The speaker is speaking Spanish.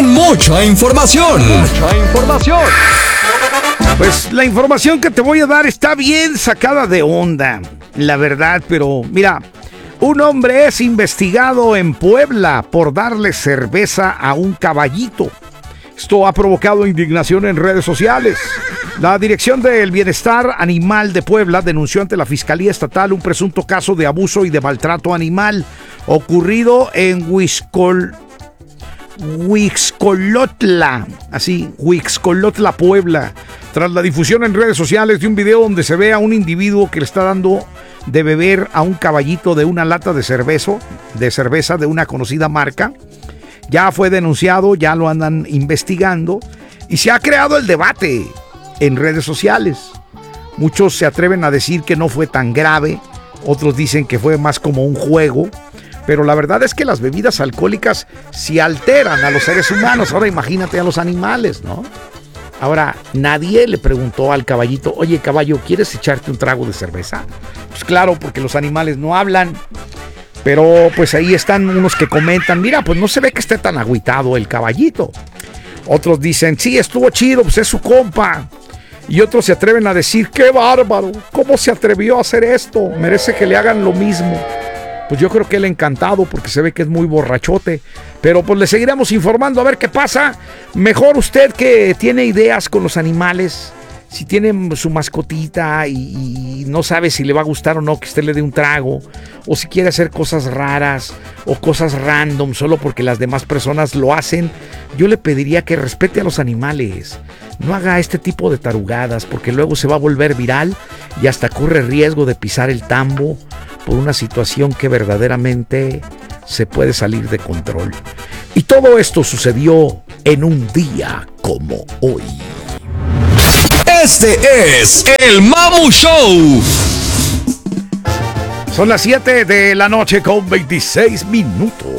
con mucha información. Pues la información que te voy a dar está bien sacada de onda, la verdad, pero mira, un hombre es investigado en Puebla por darle cerveza a un caballito. Esto ha provocado indignación en redes sociales. La Dirección del Bienestar Animal de Puebla denunció ante la Fiscalía Estatal un presunto caso de abuso y de maltrato animal ocurrido en Huixcolotla, Puebla, tras la difusión en redes sociales de un video donde se ve a un individuo que le está dando de beber a un caballito de una lata de cerveza de una conocida marca. Ya fue denunciado, ya lo andan investigando y se ha creado el debate en redes sociales. Muchos se atreven a decir que no fue tan grave, otros dicen que fue más como un juego, pero la verdad es que las bebidas alcohólicas sí alteran a los seres humanos. Ahora imagínate a los animales, ¿no? Ahora, nadie le preguntó al caballito, oye caballo, ¿quieres echarte un trago de cerveza? Pues claro, porque los animales no hablan. Pero pues ahí están unos que comentan, mira, pues no se ve que esté tan agüitado el caballito. Otros dicen, sí, estuvo chido, pues es su compa. Y otros se atreven a decir, qué bárbaro, ¿cómo se atrevió a hacer esto? Merece que le hagan lo mismo. Pues yo creo que él encantado porque se ve que es muy borrachote. Pero pues le seguiremos informando a ver qué pasa. Mejor usted que tiene ideas con los animales, si tiene su mascotita y no sabe si le va a gustar o no que usted le dé un trago, o si quiere hacer cosas raras o cosas random solo porque las demás personas lo hacen, yo le pediría que respete a los animales. No haga este tipo de tarugadas porque luego se va a volver viral y hasta corre riesgo de pisar el tambo por una situación que verdaderamente se puede salir de control. Y todo esto sucedió en un día como hoy. Este es el Mamu Show. Son las 7 de la noche con 26 minutos.